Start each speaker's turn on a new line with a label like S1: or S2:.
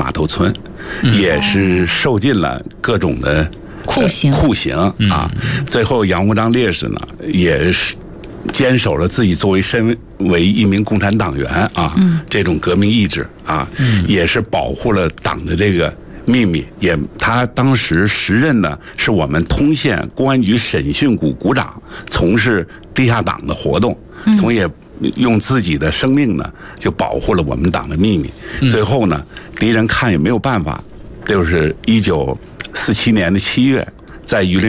S1: 码头村，也是受尽了各种的酷刑啊。最后杨国璋烈士呢，也是坚守了自己身为一名共产党员啊，这种革命意志啊，也是保护了党的这个秘密。他当时时任呢是我们通县公安局审讯股股长，从事地下党的活动，也用自己的生命呢就保护了我们党的秘密。最后呢，敌人看也没有办法，就是1947年的7月，在榆林